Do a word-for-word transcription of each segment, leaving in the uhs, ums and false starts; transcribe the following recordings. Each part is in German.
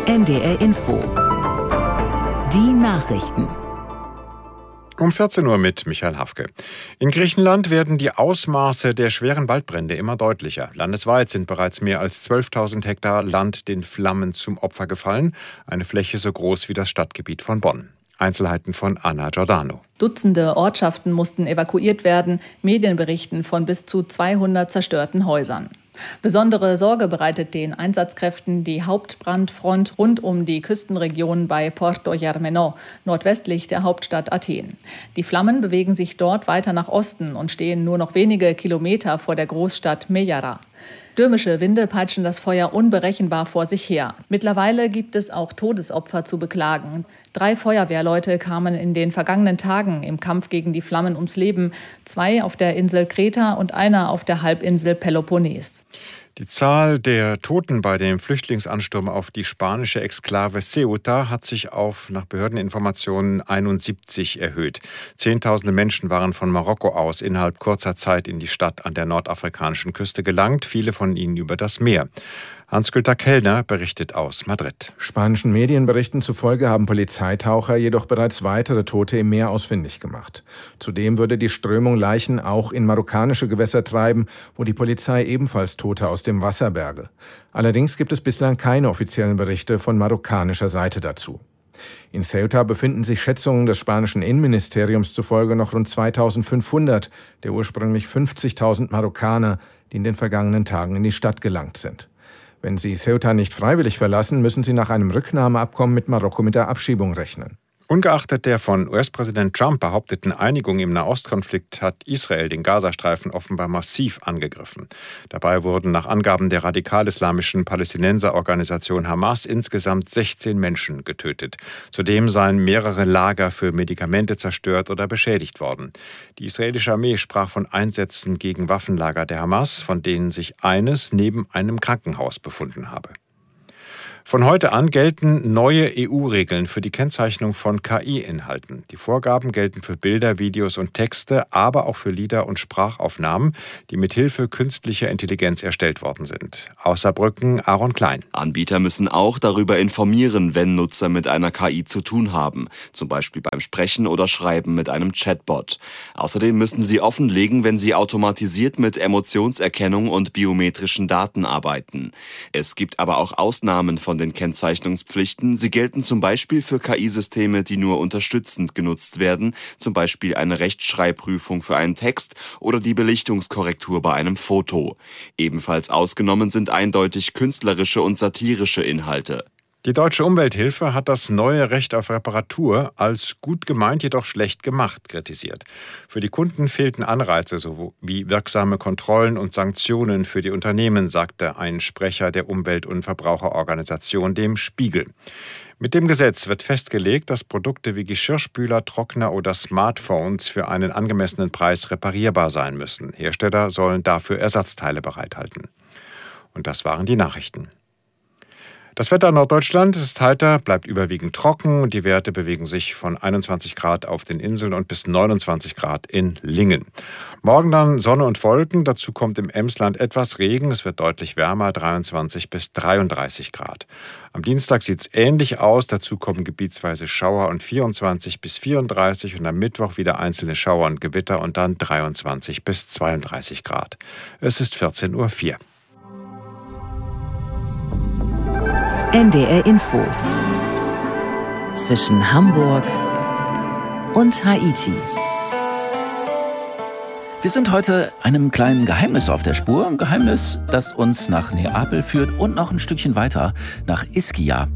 N D R Info. Die Nachrichten. Um vierzehn Uhr mit Michael Hafke. In Griechenland werden die Ausmaße der schweren Waldbrände immer deutlicher. Landesweit sind bereits mehr als zwölftausend Hektar Land den Flammen zum Opfer gefallen. Eine Fläche so groß wie das Stadtgebiet von Bonn. Einzelheiten von Anna Giordano. Dutzende Ortschaften mussten evakuiert werden. Medien berichten von bis zu zweihundert zerstörten Häusern. Besondere Sorge bereitet den Einsatzkräften die Hauptbrandfront rund um die Küstenregion bei Porto Germano, nordwestlich der Hauptstadt Athen. Die Flammen bewegen sich dort weiter nach Osten und stehen nur noch wenige Kilometer vor der Großstadt Mejara. Stürmische Winde peitschen das Feuer unberechenbar vor sich her. Mittlerweile gibt es auch Todesopfer zu beklagen. Drei Feuerwehrleute kamen in den vergangenen Tagen im Kampf gegen die Flammen ums Leben. Zwei auf der Insel Kreta und einer auf der Halbinsel Peloponnes. Die Zahl der Toten bei dem Flüchtlingsansturm auf die spanische Exklave Ceuta hat sich auf, nach Behördeninformationen, einundsiebzig erhöht. Zehntausende Menschen waren von Marokko aus innerhalb kurzer Zeit in die Stadt an der nordafrikanischen Küste gelangt, viele von ihnen über das Meer. Hans-Günther Kellner berichtet aus Madrid. Spanischen Medienberichten zufolge haben Polizeitaucher jedoch bereits weitere Tote im Meer ausfindig gemacht. Zudem würde die Strömung Leichen auch in marokkanische Gewässer treiben, wo die Polizei ebenfalls Tote aus dem Wasser berge. Allerdings gibt es bislang keine offiziellen Berichte von marokkanischer Seite dazu. In Ceuta befinden sich Schätzungen des spanischen Innenministeriums zufolge noch rund zweitausendfünfhundert der ursprünglich fünfzigtausend Marokkaner, die in den vergangenen Tagen in die Stadt gelangt sind. Wenn sie Ceuta nicht freiwillig verlassen, müssen sie nach einem Rücknahmeabkommen mit Marokko mit der Abschiebung rechnen. Ungeachtet der von U S-Präsident Trump behaupteten Einigung im Nahostkonflikt hat Israel den Gazastreifen offenbar massiv angegriffen. Dabei wurden nach Angaben der radikal-islamischen Palästinenserorganisation Hamas insgesamt sechzehn Menschen getötet. Zudem seien mehrere Lager für Medikamente zerstört oder beschädigt worden. Die israelische Armee sprach von Einsätzen gegen Waffenlager der Hamas, von denen sich eines neben einem Krankenhaus befunden habe. Von heute an gelten neue E U-Regeln für die Kennzeichnung von K I-Inhalten. Die Vorgaben gelten für Bilder, Videos und Texte, aber auch für Lieder und Sprachaufnahmen, die mithilfe künstlicher Intelligenz erstellt worden sind. Aus Saarbrücken, Aaron Klein. Anbieter müssen auch darüber informieren, wenn Nutzer mit einer K I zu tun haben, zum Beispiel beim Sprechen oder Schreiben mit einem Chatbot. Außerdem müssen sie offenlegen, wenn sie automatisiert mit Emotionserkennung und biometrischen Daten arbeiten. Es gibt aber auch Ausnahmen von den Kennzeichnungspflichten. Sie gelten zum Beispiel für K I-Systeme, die nur unterstützend genutzt werden, zum Beispiel eine Rechtschreibprüfung für einen Text oder die Belichtungskorrektur bei einem Foto. Ebenfalls ausgenommen sind eindeutig künstlerische und satirische Inhalte. Die Deutsche Umwelthilfe hat das neue Recht auf Reparatur als gut gemeint, jedoch schlecht gemacht kritisiert. Für die Kunden fehlten Anreize sowie wirksame Kontrollen und Sanktionen für die Unternehmen, sagte ein Sprecher der Umwelt- und Verbraucherorganisation dem Spiegel. Mit dem Gesetz wird festgelegt, dass Produkte wie Geschirrspüler, Trockner oder Smartphones für einen angemessenen Preis reparierbar sein müssen. Hersteller sollen dafür Ersatzteile bereithalten. Und das waren die Nachrichten. Das Wetter in Norddeutschland ist heiter, bleibt überwiegend trocken und die Werte bewegen sich von einundzwanzig Grad auf den Inseln und bis neunundzwanzig Grad in Lingen. Morgen dann Sonne und Wolken, dazu kommt im Emsland etwas Regen, es wird deutlich wärmer, dreiundzwanzig bis dreiunddreißig Grad. Am Dienstag sieht es ähnlich aus, dazu kommen gebietsweise Schauer und vierundzwanzig bis vierunddreißig und am Mittwoch wieder einzelne Schauer und Gewitter und dann dreiundzwanzig bis zweiunddreißig Grad. Es ist vierzehn Uhr vier. N D R Info. Zwischen Hamburg und Haiti. Wir sind heute einem kleinen Geheimnis auf der Spur. Ein Geheimnis, das uns nach Neapel führt und noch ein Stückchen weiter nach Ischia.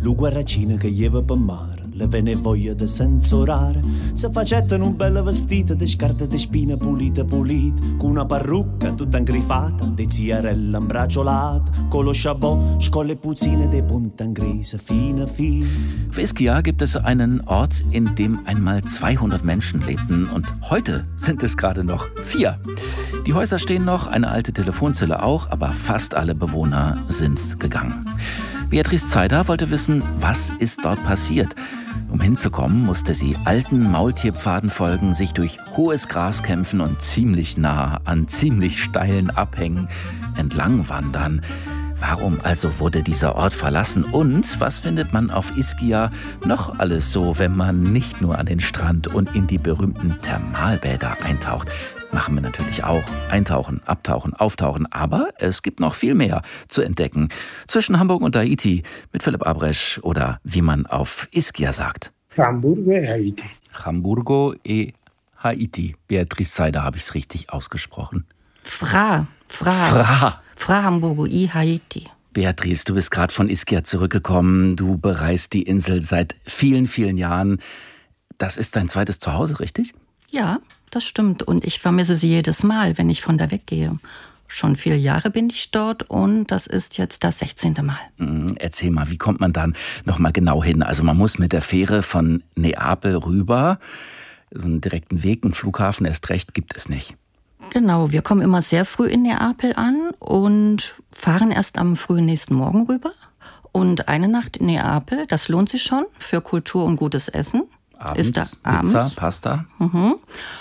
le vene voglia de sensorare, se facettano un bel vestito de scarpe de spine pulite pulite, con una parrucca tutta ingrifata, de ziarella imbracciolata, con lo chabot, scolle puzzine de punta in grise, fine fine. Auf Ischia gibt es einen Ort, in dem einmal zweihundert Menschen lebten und heute sind es gerade noch vier. Die Häuser stehen noch, eine alte Telefonzelle auch, aber fast alle Bewohner sind gegangen. Beatrice Zeider wollte wissen, was ist dort passiert. Um hinzukommen, musste sie alten Maultierpfaden folgen, sich durch hohes Gras kämpfen und ziemlich nah an ziemlich steilen Abhängen entlang wandern. Warum also wurde dieser Ort verlassen und was findet man auf Ischia noch alles so, wenn man nicht nur an den Strand und in die berühmten Thermalbäder eintaucht? Machen wir natürlich auch. Eintauchen, abtauchen, auftauchen. Aber es gibt noch viel mehr zu entdecken. Zwischen Hamburg und Tahiti mit Philipp Abresch oder wie man auf Ischia sagt. Hamburgo e Haiti. Hamburgo e Haiti. Beatrice Seider, habe ich es richtig ausgesprochen? Fra. Fra. Fra. Fra Hamburgo e Haiti. Beatrice, du bist gerade von Ischia zurückgekommen. Du bereist die Insel seit vielen, vielen Jahren. Das ist dein zweites Zuhause, richtig? Ja, das stimmt. Und ich vermisse sie jedes Mal, wenn ich von da weggehe. Schon viele Jahre bin ich dort und das ist jetzt das sechzehnte Mal. Erzähl mal, wie kommt man dann noch mal genau hin? Also man muss mit der Fähre von Neapel rüber. So einen direkten Weg, einen Flughafen erst recht gibt es nicht. Genau, wir kommen immer sehr früh in Neapel an und fahren erst am frühen nächsten Morgen rüber. Und eine Nacht in Neapel, das lohnt sich schon für Kultur und gutes Essen. Abends, ist da abends. Pizza, Pasta. Mhm.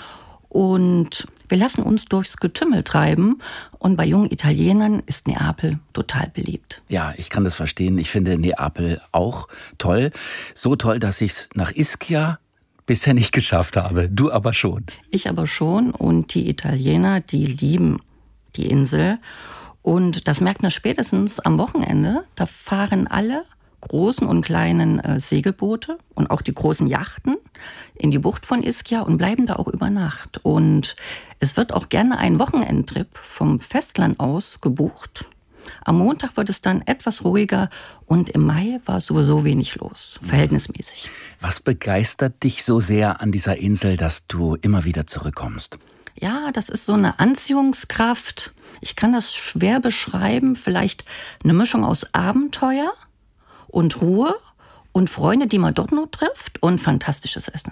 Und wir lassen uns durchs Getümmel treiben. Und bei jungen Italienern ist Neapel total beliebt. Ja, ich kann das verstehen. Ich finde Neapel auch toll. So toll, dass ich es nach Ischia bisher nicht geschafft habe. Du aber schon. Ich aber schon. Und die Italiener, die lieben die Insel. Und das merkt man spätestens am Wochenende. Da fahren alle großen und kleinen äh, Segelboote und auch die großen Yachten in die Bucht von Ischia und bleiben da auch über Nacht. Und es wird auch gerne ein Wochenendtrip vom Festland aus gebucht. Am Montag wird es dann etwas ruhiger und im Mai war sowieso wenig los, verhältnismäßig. Was begeistert dich so sehr an dieser Insel, dass du immer wieder zurückkommst? Ja, das ist so eine Anziehungskraft. Ich kann das schwer beschreiben. Vielleicht eine Mischung aus Abenteuer und Ruhe und Freunde, die man dort nur trifft und fantastisches Essen.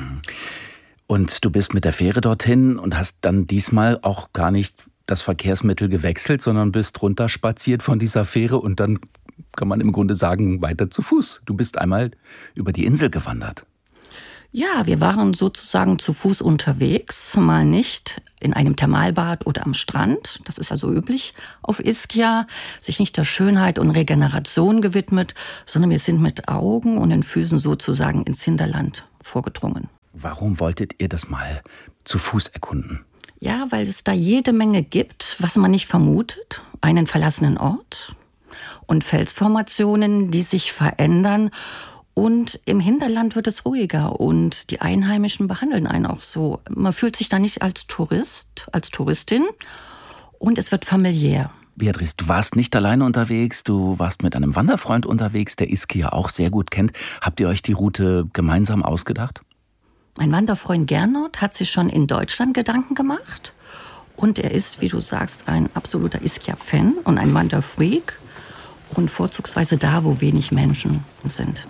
Und du bist mit der Fähre dorthin und hast dann diesmal auch gar nicht das Verkehrsmittel gewechselt, sondern bist runterspaziert von dieser Fähre und dann kann man im Grunde sagen, weiter zu Fuß. Du bist einmal über die Insel gewandert. Ja, wir waren sozusagen zu Fuß unterwegs, mal nicht in einem Thermalbad oder am Strand. Das ist also üblich auf Ischia, sich nicht der Schönheit und Regeneration gewidmet, sondern wir sind mit Augen und den Füßen sozusagen ins Hinterland vorgedrungen. Warum wolltet ihr das mal zu Fuß erkunden? Ja, weil es da jede Menge gibt, was man nicht vermutet. Einen verlassenen Ort und Felsformationen, die sich verändern. Und im Hinterland wird es ruhiger und die Einheimischen behandeln einen auch so. Man fühlt sich da nicht als Tourist, als Touristin und es wird familiär. Beatrice, du warst nicht alleine unterwegs, du warst mit einem Wanderfreund unterwegs, der Ischia auch sehr gut kennt. Habt ihr euch die Route gemeinsam ausgedacht? Mein Wanderfreund Gernot hat sich schon in Deutschland Gedanken gemacht und er ist, wie du sagst, ein absoluter Ischia-Fan und ein Wanderfreak und vorzugsweise da, wo wenig Menschen sind.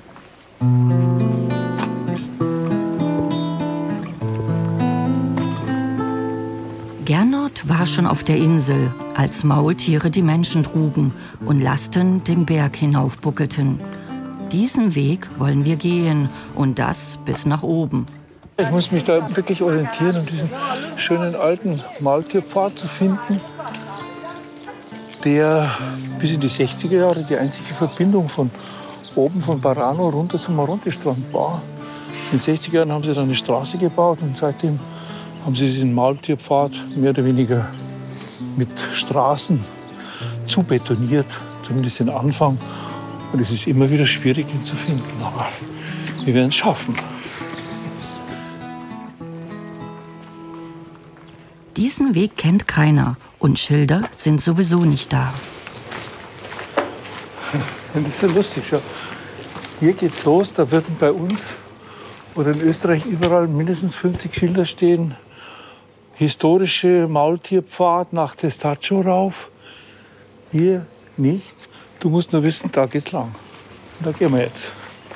Gernot war schon auf der Insel, als Maultiere die Menschen trugen und Lasten den Berg hinaufbuckelten. Diesen Weg wollen wir gehen und das bis nach oben. Ich muss mich da wirklich orientieren, um diesen schönen alten Maultierpfad zu finden, der bis in die sechziger Jahre die einzige Verbindung von oben von Barano runter zum Maronte-Strand war. In den sechziger Jahren haben sie dann eine Straße gebaut und seitdem haben sie diesen Maultierpfad mehr oder weniger mit Straßen zubetoniert, zumindest den Anfang. Und es ist immer wieder schwierig, ihn zu finden, aber wir werden es schaffen. Diesen Weg kennt keiner und Schilder sind sowieso nicht da. Das ist ja lustig. Schau. Hier geht's los, da würden bei uns oder in Österreich überall mindestens fünfzig Schilder stehen. Historische Maultierpfad nach Testaccio rauf. Hier nichts. Du musst nur wissen, da geht's lang. Und da gehen wir jetzt.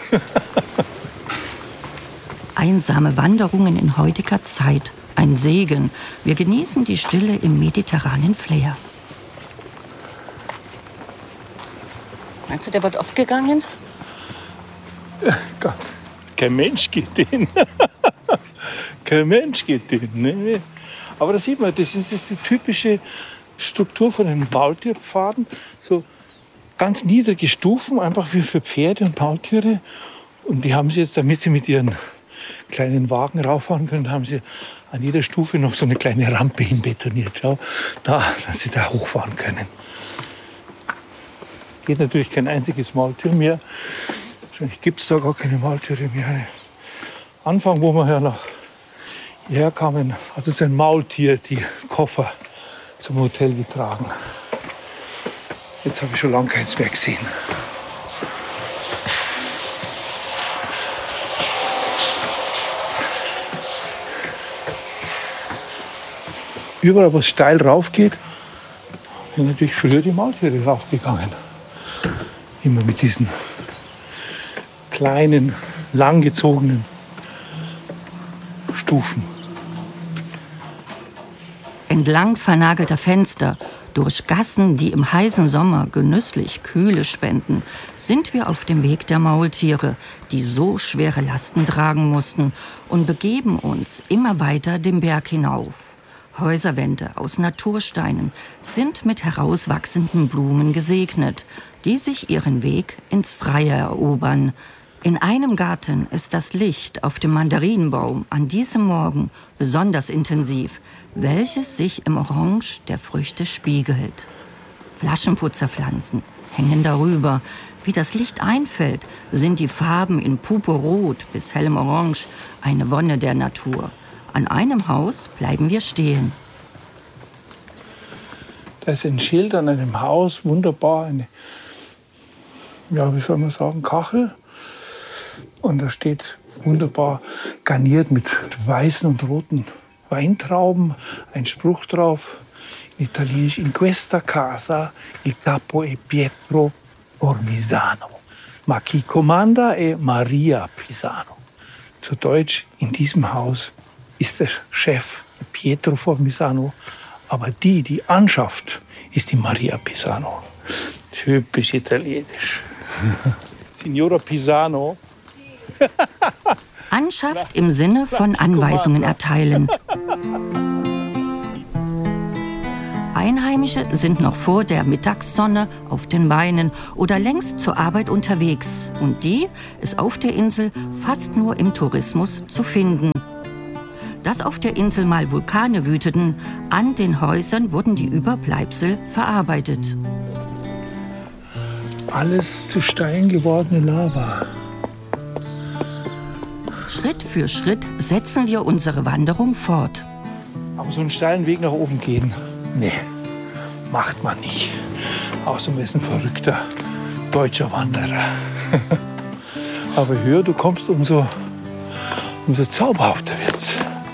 Einsame Wanderungen in heutiger Zeit. Ein Segen. Wir genießen die Stille im mediterranen Flair. Meinst du, der wird oft gegangen? Gott, kein Mensch geht den. Kein Mensch geht den. Nee. Aber da sieht man, das ist, das ist die typische Struktur von den Maultierpfaden. So ganz niedrige Stufen, einfach wie für Pferde und Maultiere. Und die haben sie jetzt, damit sie mit ihren kleinen Wagen rauffahren können, haben sie an jeder Stufe noch so eine kleine Rampe hinbetoniert. Schau, da, dass sie da hochfahren können. Geht natürlich kein einziges Maultier mehr. Wahrscheinlich gibt es da gar keine Maultiere mehr. Anfang, wo wir ja nach hierher kamen, hat uns ein Maultier die Koffer zum Hotel getragen. Jetzt habe ich schon lange keins mehr gesehen. Überall, wo es steil rauf geht, sind natürlich früher die Maultiere raufgegangen. Immer mit diesen kleinen, langgezogenen Stufen. Entlang vernagelter Fenster, durch Gassen, die im heißen Sommer genüsslich Kühle spenden, sind wir auf dem Weg der Maultiere, die so schwere Lasten tragen mussten, und begeben uns immer weiter den Berg hinauf. Häuserwände aus Natursteinen sind mit herauswachsenden Blumen gesegnet, die sich ihren Weg ins Freie erobern. In einem Garten ist das Licht auf dem Mandarinenbaum an diesem Morgen besonders intensiv, welches sich im Orange der Früchte spiegelt. Flaschenputzerpflanzen hängen darüber. Wie das Licht einfällt, sind die Farben in Purpurrot bis hellem Orange eine Wonne der Natur. An einem Haus bleiben wir stehen. Da ist ein Schild an einem Haus, wunderbar, eine, ja, wie soll man sagen, Kachel. Und da steht wunderbar garniert mit weißen und roten Weintrauben, ein Spruch drauf, in Italienisch: In questa casa il capo è Pietro Formisano, ma chi comanda è Maria Pisano. Zu Deutsch: In diesem Haus ist der Chef Pietro Formisano, aber die, die anschafft, ist die Maria Pisano. Typisch italienisch. Signora Pisano. Anschafft im Sinne von Anweisungen erteilen. Einheimische sind noch vor der Mittagssonne auf den Beinen oder längst zur Arbeit unterwegs. Und die ist auf der Insel fast nur im Tourismus zu finden. Dass auf der Insel mal Vulkane wüteten, an den Häusern wurden die Überbleibsel verarbeitet. Alles zu Stein gewordene Lava. Schritt für Schritt setzen wir unsere Wanderung fort. Aber so einen steilen Weg nach oben gehen, nee, macht man nicht. Außer man ist ein verrückter deutscher Wanderer. Aber höher du kommst, umso, umso zauberhafter wird's.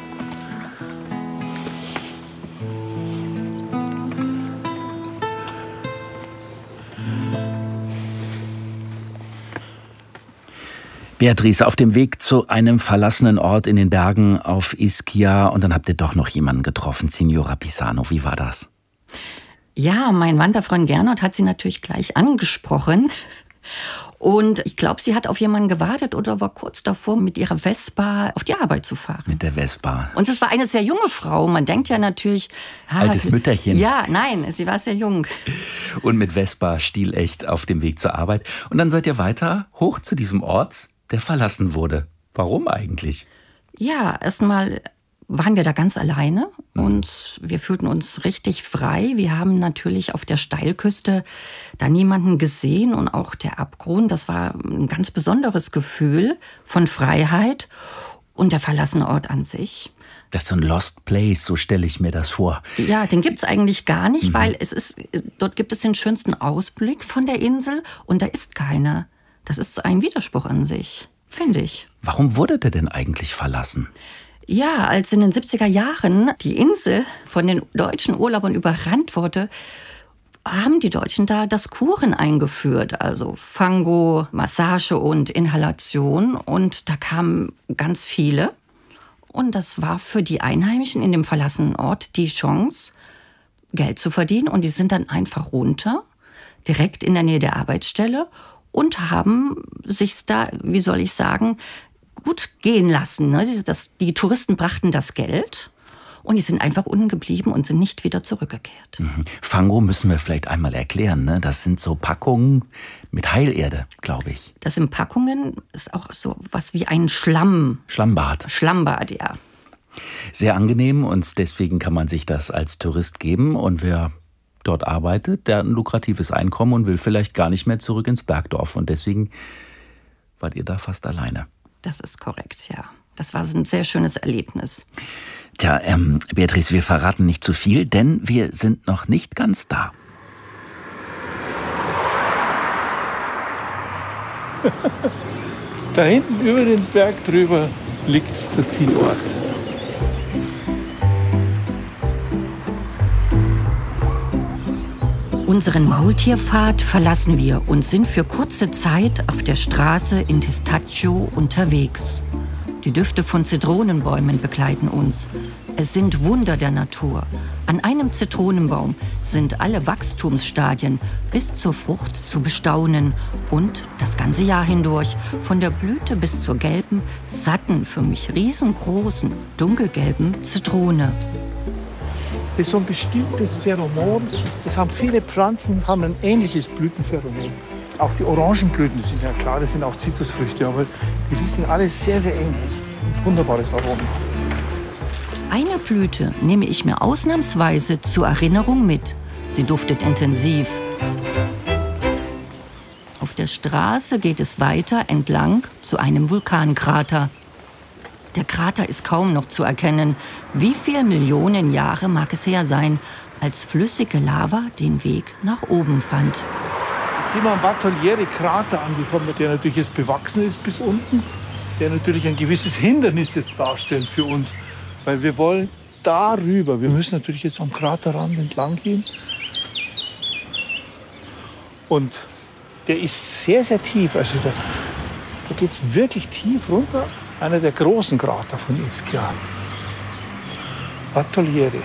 Beatrice, auf dem Weg zu einem verlassenen Ort in den Bergen auf Ischia, und dann habt ihr doch noch jemanden getroffen, Signora Pisano. Wie war das? Ja, mein Wanderfreund Gernot hat sie natürlich gleich angesprochen. Und ich glaube, sie hat auf jemanden gewartet oder war kurz davor, mit ihrer Vespa auf die Arbeit zu fahren. Mit der Vespa. Und es war eine sehr junge Frau. Man denkt ja natürlich... Ah, altes sie, Mütterchen. Ja, nein, sie war sehr jung. Und mit Vespa stilecht auf dem Weg zur Arbeit. Und dann seid ihr weiter hoch zu diesem Ort, der verlassen wurde. Warum eigentlich? Ja, erstmal waren wir da ganz alleine und wir fühlten uns richtig frei. Wir haben natürlich auf der Steilküste da niemanden gesehen und auch der Abgrund, das war ein ganz besonderes Gefühl von Freiheit und der verlassene Ort an sich. Das ist so ein Lost Place, so stelle ich mir das vor. Ja, den gibt's eigentlich gar nicht, Mhm. weil es ist, dort gibt es den schönsten Ausblick von der Insel und da ist keiner. Das ist ein Widerspruch an sich, finde ich. Warum wurde der denn eigentlich verlassen? Ja, als in den siebziger Jahren die Insel von den deutschen Urlaubern überrannt wurde, haben die Deutschen da das Kuren eingeführt, also Fango, Massage und Inhalation. Und da kamen ganz viele. Und das war für die Einheimischen in dem verlassenen Ort die Chance, Geld zu verdienen. Und die sind dann einfach runter, direkt in der Nähe der Arbeitsstelle, und haben sich da, wie soll ich sagen, gut gehen lassen. Das, die Touristen brachten das Geld Und die sind einfach unten geblieben und sind nicht wieder zurückgekehrt. Mhm. Fango müssen wir vielleicht einmal erklären, ne? Das sind so Packungen mit Heilerde, glaube ich. Das sind Packungen, ist auch so was wie ein Schlamm. Schlammbad. Schlammbad, ja. Sehr angenehm und deswegen kann man sich das als Tourist geben. Und wer dort arbeitet, der hat ein lukratives Einkommen und will vielleicht gar nicht mehr zurück ins Bergdorf. Und deswegen wart ihr da fast alleine. Das ist korrekt, ja. Das war ein sehr schönes Erlebnis. Tja, ähm, Beatrice, wir verraten nicht zu viel, denn wir sind noch nicht ganz da. Da hinten über den Berg drüber liegt der Zielort. Unseren Maultierpfad verlassen wir und sind für kurze Zeit auf der Straße in Testaccio unterwegs. Die Düfte von Zitronenbäumen begleiten uns. Es sind Wunder der Natur. An einem Zitronenbaum sind alle Wachstumsstadien bis zur Frucht zu bestaunen. Und das ganze Jahr hindurch, von der Blüte bis zur gelben, satten, für mich riesengroßen, dunkelgelben Zitrone. Das ist so ein bestimmtes Pheromon. Das haben viele Pflanzen, haben ein ähnliches Blütenpheromon. Auch die Orangenblüten, das sind ja klar, das sind auch Zitrusfrüchte, aber die riechen alle sehr, sehr ähnlich. Wunderbares Aroma. Eine Blüte nehme ich mir ausnahmsweise zur Erinnerung mit. Sie duftet intensiv. Auf der Straße geht es weiter entlang zu einem Vulkankrater. Der Krater ist kaum noch zu erkennen. Wie viele Millionen Jahre mag es her sein, als flüssige Lava den Weg nach oben fand? Jetzt sind wir am Bartoliere-Krater angekommen, der natürlich jetzt bewachsen ist bis unten, der natürlich ein gewisses Hindernis jetzt darstellt für uns, weil wir wollen darüber. Wir müssen natürlich jetzt am Kraterrand entlang gehen. Und der ist sehr, sehr tief. Also da, da geht es wirklich tief runter. Einer der großen Krater von Ischia. Bartoliere.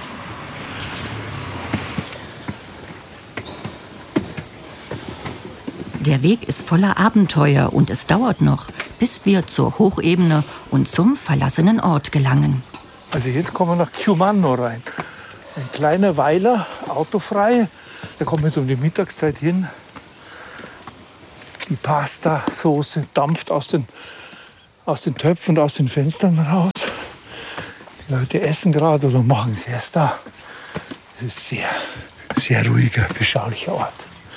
Der Weg ist voller Abenteuer und es dauert noch, bis wir zur Hochebene und zum verlassenen Ort gelangen. Also jetzt kommen wir nach Chiumanno rein. Ein kleiner Weiler, autofrei. Da kommen wir jetzt um die Mittagszeit hin. Die Pasta-Soße dampft aus den, aus den Töpfen und aus den Fenstern raus. Die Leute essen gerade oder machen Siesta. Das ist ein sehr, sehr ruhiger, beschaulicher Ort.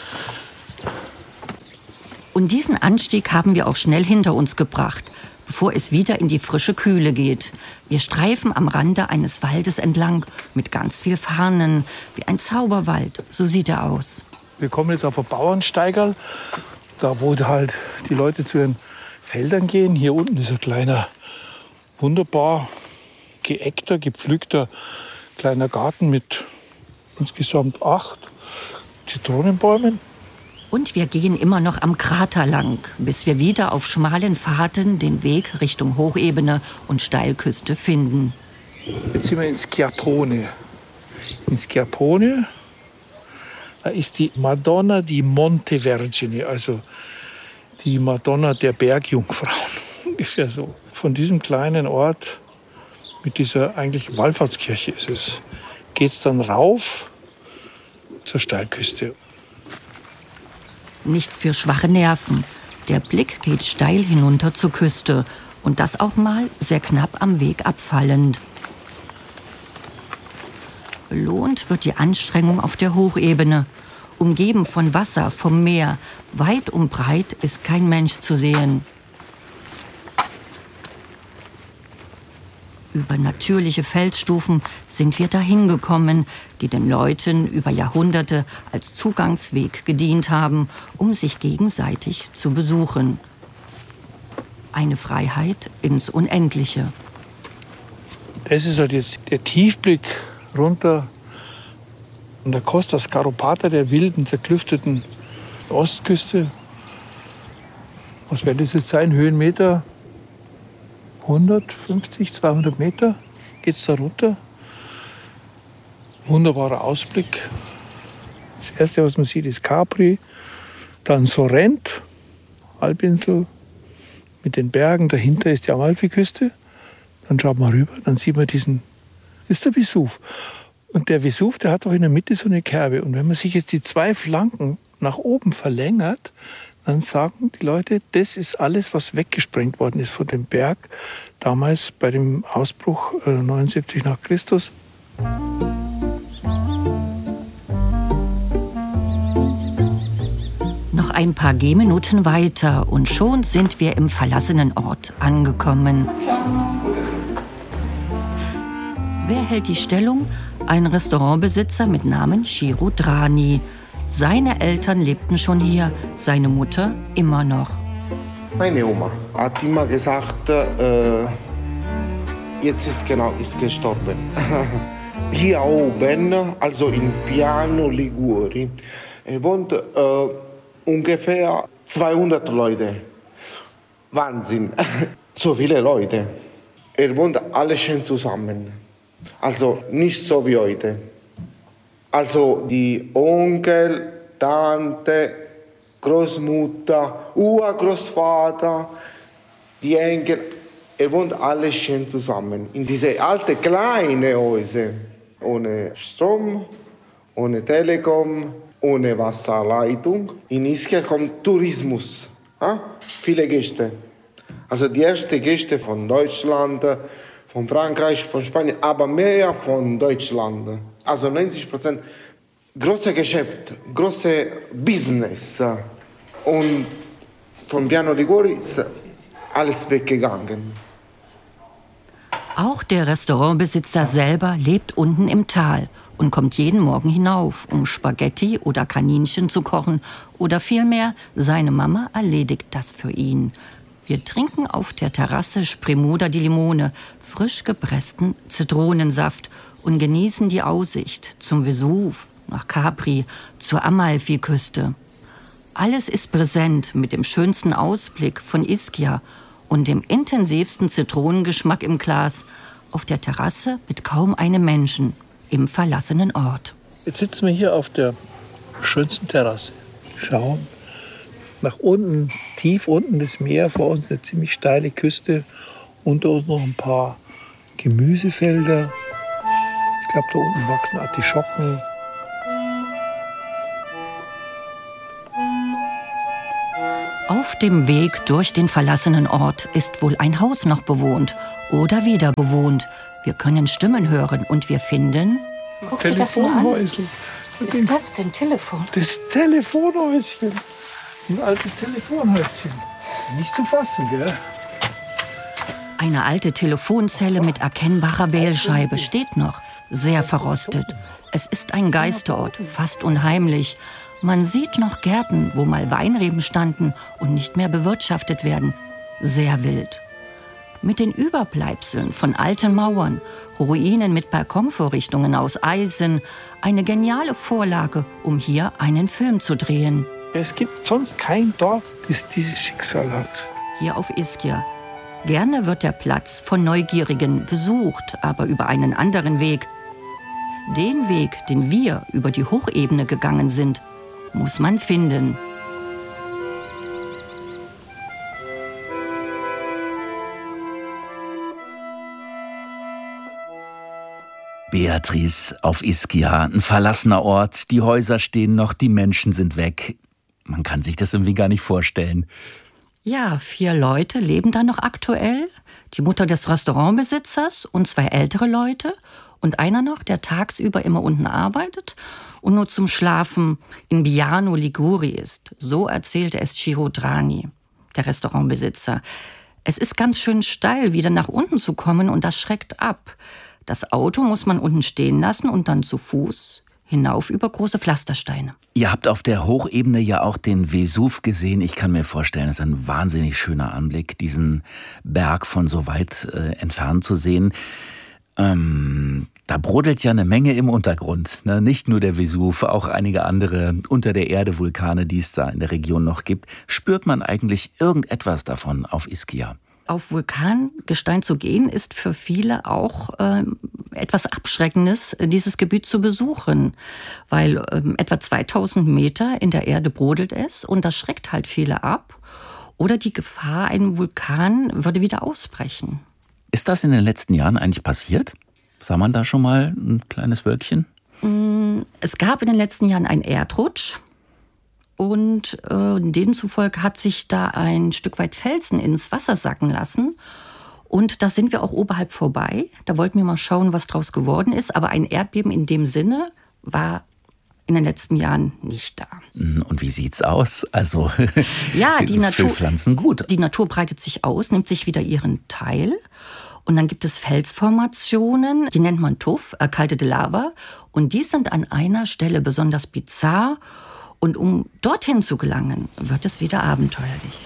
Und diesen Anstieg haben wir auch schnell hinter uns gebracht, bevor es wieder in die frische Kühle geht. Wir streifen am Rande eines Waldes entlang mit ganz viel Farnen, wie ein Zauberwald, so sieht er aus. Wir kommen jetzt auf ein Bauernsteigerl, da wo halt die Leute zu ihren Feldern gehen. Hier unten ist ein kleiner, wunderbar geeckter, gepflückter kleiner Garten mit insgesamt acht Zitronenbäumen. Und wir gehen immer noch am Krater lang, bis wir wieder auf schmalen Pfaden den Weg Richtung Hochebene und Steilküste finden. Jetzt sind wir in Schiappone. In Schiappone, da ist die Madonna di Monte Vergine, also die Madonna der Bergjungfrauen, ungefähr so. Von diesem kleinen Ort mit dieser eigentlich Wallfahrtskirche ist es, geht es dann rauf zur Steilküste. Nichts für schwache Nerven. Der Blick geht steil hinunter zur Küste. Und das auch mal sehr knapp am Weg abfallend. Belohnt wird die Anstrengung auf der Hochebene. Umgeben von Wasser, vom Meer. Weit und breit ist kein Mensch zu sehen. Über natürliche Felsstufen sind wir dahin gekommen, die den Leuten über Jahrhunderte als Zugangsweg gedient haben, um sich gegenseitig zu besuchen. Eine Freiheit ins Unendliche. Das ist halt jetzt der Tiefblick runter an der Costa Scarpata, der wilden, zerklüfteten Ostküste. Was wird das jetzt sein? Höhenmeter? hundertfünfzig, zweihundert Meter geht es da runter. Wunderbarer Ausblick. Das erste, was man sieht, ist Capri. Dann Sorrent, Halbinsel mit den Bergen. Dahinter ist die Amalfiküste. Dann schaut man rüber, dann sieht man diesen Das ist der Vesuv. Und der Vesuv, der hat doch in der Mitte so eine Kerbe. Und wenn man sich jetzt die zwei Flanken nach oben verlängert, dann sagen die Leute, das ist alles, was weggesprengt worden ist von dem Berg. Damals bei dem Ausbruch äh, neunundsiebzig nach Christus. Noch ein paar Gehminuten weiter und schon sind wir im verlassenen Ort angekommen. Wer hält die Stellung? Ein Restaurantbesitzer mit Namen Ciro Drani. Seine Eltern lebten schon hier, seine Mutter immer noch. Meine Oma hat immer gesagt, äh, jetzt ist genau, ist gestorben. Hier oben, also in Piano Liguri, wohnt äh, ungefähr zweihundert Leute. Wahnsinn, so viele Leute. Er wohnt alle schön zusammen. Also nicht so wie heute. Also die Onkel, Tante, Großmutter, Urgroßvater, die Enkel, er wohnt alle schön zusammen. In diese alte kleine Häuser. Ohne Strom, ohne Telekom, ohne Wasserleitung. In Ischia kommt Tourismus. Ja? Viele Gäste. Also die ersten Gäste von Deutschland, von Frankreich, von Spanien, aber mehr von Deutschland. Also neunzig Prozent große Geschäft, große Business. Und von Piano Liguri ist alles weggegangen. Auch der Restaurantbesitzer selber lebt unten im Tal und kommt jeden Morgen hinauf, um Spaghetti oder Kaninchen zu kochen. Oder vielmehr, seine Mama erledigt das für ihn. Wir trinken auf der Terrasse Spremuda di Limone, frisch gepressten Zitronensaft und genießen die Aussicht zum Vesuv, nach Capri, zur Amalfiküste. Alles ist präsent mit dem schönsten Ausblick von Ischia und dem intensivsten Zitronengeschmack im Glas auf der Terrasse mit kaum einem Menschen im verlassenen Ort. Jetzt sitzen wir hier auf der schönsten Terrasse. Schauen nach unten, tief unten das Meer, vor uns eine ziemlich steile Küste, unter uns noch ein paar Gemüsefelder. Ich glaube, da unten wachsen Artischocken. Auf dem Weg durch den verlassenen Ort ist wohl ein Haus noch bewohnt oder wieder bewohnt. Wir können Stimmen hören und wir finden... Guck dir das mal an. Was ist das denn? Telefon? Das Telefonhäuschen. Ein altes Telefonhäuschen. Nicht zu fassen, gell? Eine alte Telefonzelle mit erkennbarer Wählscheibe steht noch, sehr verrostet. Es ist ein Geisterort, fast unheimlich. Man sieht noch Gärten, wo mal Weinreben standen und nicht mehr bewirtschaftet werden. Sehr wild. Mit den Überbleibseln von alten Mauern, Ruinen mit Balkonvorrichtungen aus Eisen, eine geniale Vorlage, um hier einen Film zu drehen. Es gibt sonst kein Dorf, das dieses Schicksal hat. Hier auf Ischia. Gerne wird der Platz von Neugierigen besucht, aber über einen anderen Weg. Den Weg, den wir über die Hochebene gegangen sind, muss man finden. Beatrice auf Ischia, ein verlassener Ort, die Häuser stehen noch, die Menschen sind weg. Man kann sich das irgendwie gar nicht vorstellen. Ja, vier Leute leben da noch aktuell. Die Mutter des Restaurantbesitzers und zwei ältere Leute. Und einer noch, der tagsüber immer unten arbeitet und nur zum Schlafen in Piano Liguri ist. So erzählte es Ciro Drani, der Restaurantbesitzer. Es ist ganz schön steil, wieder nach unten zu kommen und das schreckt ab. Das Auto muss man unten stehen lassen und dann zu Fuß hinauf über große Pflastersteine. Ihr habt auf der Hochebene ja auch den Vesuv gesehen. Ich kann mir vorstellen, es ist ein wahnsinnig schöner Anblick, diesen Berg von so weit äh, entfernt zu sehen. Ähm, da brodelt ja eine Menge im Untergrund. Ne? Nicht nur der Vesuv, auch einige andere unter der Erde Vulkane, die es da in der Region noch gibt. Spürt man eigentlich irgendetwas davon auf Ischia? Auf Vulkangestein zu gehen, ist für viele auch äh, etwas Abschreckendes, dieses Gebiet zu besuchen. Weil äh, etwa zweitausend Meter in der Erde brodelt es und das schreckt halt viele ab. Oder die Gefahr, ein Vulkan würde wieder ausbrechen. Ist das in den letzten Jahren eigentlich passiert? Sah man da schon mal ein kleines Wölkchen? Es gab in den letzten Jahren einen Erdrutsch. Und äh, demzufolge hat sich da ein Stück weit Felsen ins Wasser sacken lassen. Und da sind wir auch oberhalb vorbei. Da wollten wir mal schauen, was draus geworden ist. Aber ein Erdbeben in dem Sinne war in den letzten Jahren nicht da. Und wie sieht's aus? Also ja, die Natur, für Pflanzen gut. Die Natur breitet sich aus, nimmt sich wieder ihren Teil. Und dann gibt es Felsformationen, die nennt man Tuff, erkaltete Lava. Und die sind an einer Stelle besonders bizarr. Und um dorthin zu gelangen, wird es wieder abenteuerlich.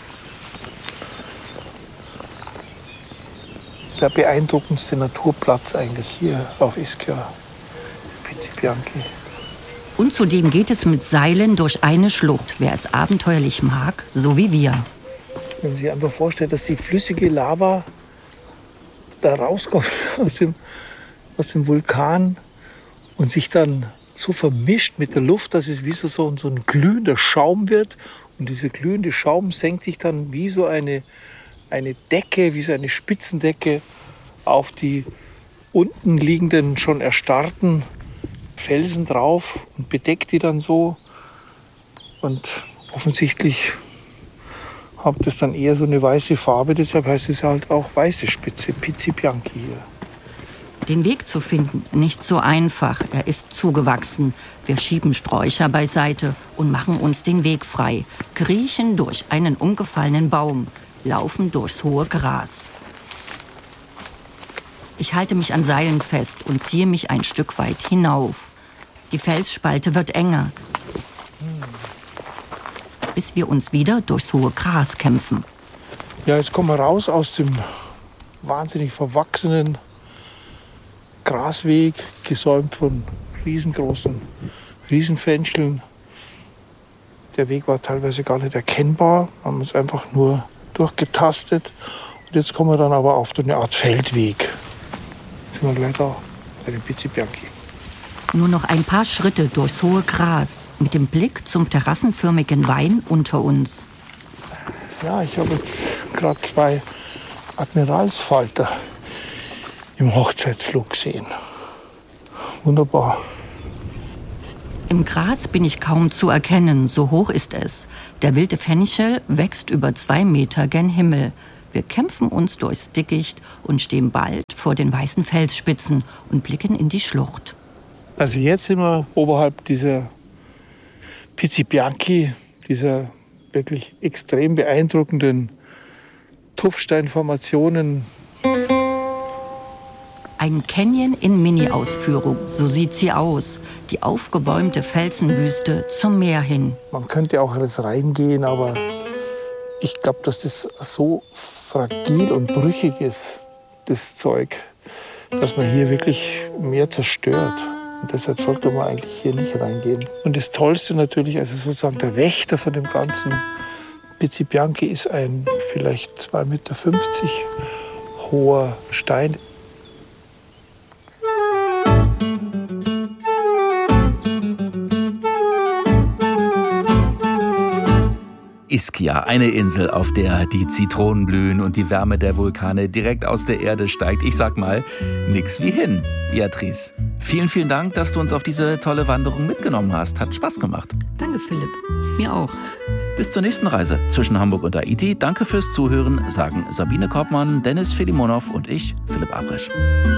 Der beeindruckendste Naturplatz eigentlich hier auf Ischia, Pizi Bianchi. Und zudem geht es mit Seilen durch eine Schlucht, wer es abenteuerlich mag, so wie wir. Wenn man sich einfach vorstellt, dass die flüssige Lava da rauskommt aus dem, aus dem Vulkan und sich dann so vermischt mit der Luft, dass es wie so, so ein glühender Schaum wird. Und dieser glühende Schaum senkt sich dann wie so eine, eine Decke, wie so eine Spitzendecke auf die unten liegenden, schon erstarrten Felsen drauf und bedeckt die dann so. Und offensichtlich hat das dann eher so eine weiße Farbe, deshalb heißt es halt auch weiße Spitze, Pizi Bianchi hier. Den Weg zu finden, nicht so einfach. Er ist zugewachsen. Wir schieben Sträucher beiseite und machen uns den Weg frei. Kriechen durch einen umgefallenen Baum, laufen durchs hohe Gras. Ich halte mich an Seilen fest und ziehe mich ein Stück weit hinauf. Die Felsspalte wird enger, bis wir uns wieder durchs hohe Gras kämpfen. Ja, jetzt kommen wir raus aus dem wahnsinnig verwachsenen Grasweg, gesäumt von riesengroßen Riesenfencheln. Der Weg war teilweise gar nicht erkennbar, wir haben uns einfach nur durchgetastet. Und jetzt kommen wir dann aber auf eine Art Feldweg. Jetzt sind wir gleich da bei den Pizi Bianchi. Nur noch ein paar Schritte durchs hohe Gras, mit dem Blick zum terrassenförmigen Wein unter uns. Ja, ich habe jetzt gerade zwei Admiralsfalter im Hochzeitsflug gesehen. Wunderbar. Im Gras bin ich kaum zu erkennen, so hoch ist es. Der wilde Fenchel wächst über zwei Meter gen Himmel. Wir kämpfen uns durchs Dickicht und stehen bald vor den weißen Felsspitzen und blicken in die Schlucht. Also jetzt sind wir oberhalb dieser Pizi Bianchi, dieser wirklich extrem beeindruckenden Tuffsteinformationen. Ein Canyon in Mini-Ausführung, so sieht sie aus. Die aufgebäumte Felsenwüste zum Meer hin. Man könnte auch jetzt reingehen, aber ich glaube, dass das so fragil und brüchig ist, das Zeug, dass man hier wirklich mehr zerstört. Und deshalb sollte man eigentlich hier nicht reingehen. Und das Tollste natürlich, also sozusagen der Wächter von dem ganzen Pizi Bianchi ist ein vielleicht zwei Meter fünfzig hoher Stein. Ischia, eine Insel, auf der die Zitronen blühen und die Wärme der Vulkane direkt aus der Erde steigt. Ich sag mal, nix wie hin, Beatrice. Vielen, vielen Dank, dass du uns auf diese tolle Wanderung mitgenommen hast. Hat Spaß gemacht. Danke, Philipp. Mir auch. Bis zur nächsten Reise zwischen Hamburg und Haiti. Danke fürs Zuhören, sagen Sabine Korbmann, Dennis Filimonow und ich, Philipp Abrisch.